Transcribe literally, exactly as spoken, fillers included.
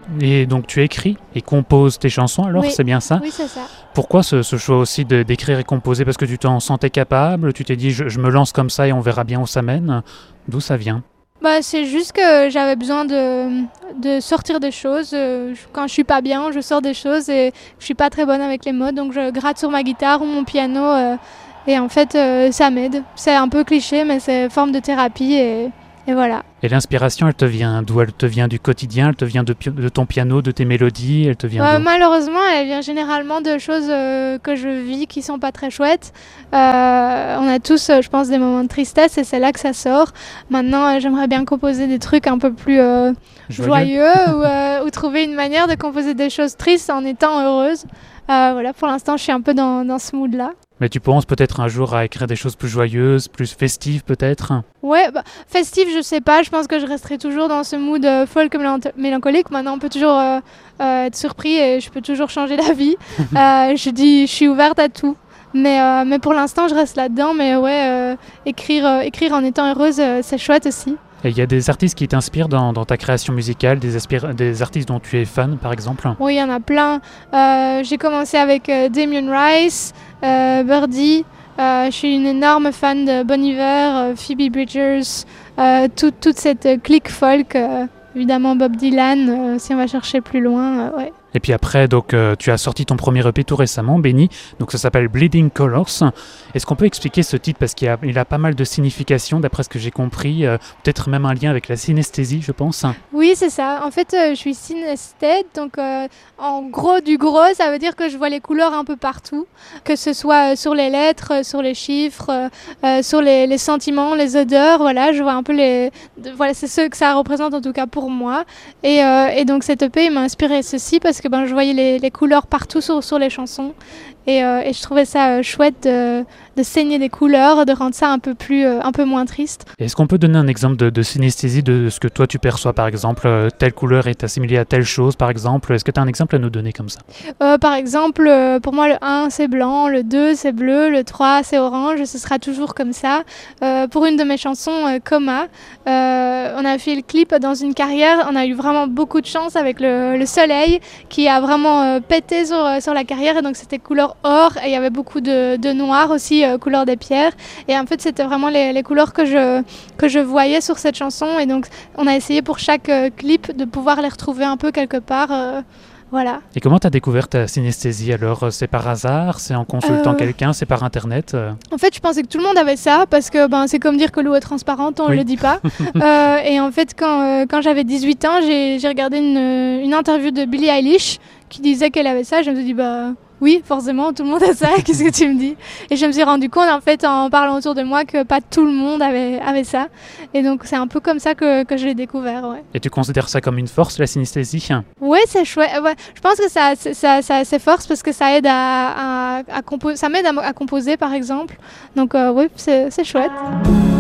Et donc tu écris et composes tes chansons alors, Oui. c'est bien ça? Oui, c'est ça. Pourquoi ce, ce choix aussi de, d'écrire et composer? Parce que tu t'en sentais capable, tu t'es dit je, je me lance comme ça et on verra bien où ça mène. D'où ça vient? Bah, c'est juste que j'avais besoin de, de sortir des choses. Euh, je- Quand je suis pas bien, je sors des choses et je suis pas très bonne avec les mots, donc je gratte sur ma guitare ou mon piano euh, et en fait euh, ça m'aide. C'est un peu cliché, mais c'est une forme de thérapie et, et voilà. Et l'inspiration, elle te vient d'où? Elle te vient du quotidien, elle te vient de, pi- de ton piano, de tes mélodies, elle te vient Euh, d'où? malheureusement, elle vient généralement de choses euh, que je vis qui sont pas très chouettes. Euh, on a tous, euh, je pense, des moments de tristesse et c'est là que ça sort. Maintenant, euh, j'aimerais bien composer des trucs un peu plus euh, joyeux ou, euh, ou trouver une manière de composer des choses tristes en étant heureuse. Euh, voilà, pour l'instant, je suis un peu dans, dans ce mood-là. Mais tu penses peut-être un jour à écrire des choses plus joyeuses, plus festives peut-être? Ouais, bah, festif, je sais pas. Je pense que je resterai toujours dans ce mood euh, folk mélan- mélancolique. Maintenant, on peut toujours euh, euh, être surpris et je peux toujours changer d'avis. Euh, je dis, je suis ouverte à tout. Mais, euh, mais pour l'instant, je reste là-dedans. Mais ouais, euh, écrire, euh, écrire en étant heureuse, euh, c'est chouette aussi. Et il y a des artistes qui t'inspirent dans, dans ta création musicale, des, aspir- des artistes dont tu es fan par exemple? Oui, il y en a plein. Euh, j'ai commencé avec euh, Damien Rice, euh, Birdie. Euh, je suis une énorme fan de Bon Iver, euh, Phoebe Bridgers, euh, tout- toute cette euh, clique folk. euh, évidemment Bob Dylan, euh, si on va chercher plus loin. euh, ouais. Et puis après, donc, euh, tu as sorti ton premier E P tout récemment, Benny, donc ça s'appelle Bleeding Colors. Est-ce qu'on peut expliquer ce titre parce qu'il a, il a pas mal de significations d'après ce que j'ai compris, euh, peut-être même un lien avec la synesthésie, je pense. Oui, c'est ça. En fait, euh, je suis synesthète, donc euh, en gros du gros, ça veut dire que je vois les couleurs un peu partout, que ce soit euh, sur les lettres, euh, sur les chiffres, euh, euh, sur les, les sentiments, les odeurs. Voilà, je vois un peu les. de- voilà, c'est ce que ça représente en tout cas pour moi. Et, euh, et donc cet E P, il m'a inspiré ceci parce que ben, je voyais les, les couleurs partout sur, sur les chansons. Et, euh, et je trouvais ça euh, chouette de, de saigner des couleurs, de rendre ça un peu plus, euh, un peu moins triste. Est-ce qu'on peut donner un exemple de, de synesthésie de ce que toi tu perçois par exemple, euh, telle couleur est assimilée à telle chose par exemple? Est-ce que tu as un exemple à nous donner comme ça? Euh, par exemple, euh, pour moi, le un, c'est blanc, le deux, c'est bleu, le trois, c'est orange, ce sera toujours comme ça. Euh, pour une de mes chansons, euh, Coma, euh, on a fait le clip dans une carrière, on a eu vraiment beaucoup de chance avec le, le soleil qui a vraiment euh, pété sur, euh, sur la carrière, et donc c'était couleur or, et il y avait beaucoup de, de noir aussi, euh, couleur des pierres. Et en fait, c'était vraiment les, les couleurs que je, que je voyais sur cette chanson, et donc on a essayé pour chaque euh, clip de pouvoir les retrouver un peu quelque part. euh, Voilà. Et comment tu as découvert ta synesthésie alors? C'est par hasard? C'est en consultant Euh, quelqu'un? C'est par internet? euh En fait, je pensais que tout le monde avait ça parce que ben, c'est comme dire que l'eau est transparente, on ne Oui. le dit pas. Euh, et en fait, quand, euh, quand j'avais dix-huit ans, j'ai j'ai regardé une, une interview de Billie Eilish qui disait qu'elle avait ça. Je me suis dit, bah oui, forcément, tout le monde a ça. Qu'est-ce que tu me dis? Et je me suis rendu compte, en fait, en parlant autour de moi, que pas tout le monde avait, avait ça. Et donc, c'est un peu comme ça que, que je l'ai découvert. Ouais. Et tu considères ça comme une force, la synesthésie? Oui, c'est chouette. Ouais. Je pense que ça, ça, ça, ça a ses forces parce que ça aide à, à, à composer. Ça m'aide à, à composer, par exemple. Donc, euh, oui, c'est c'est chouette.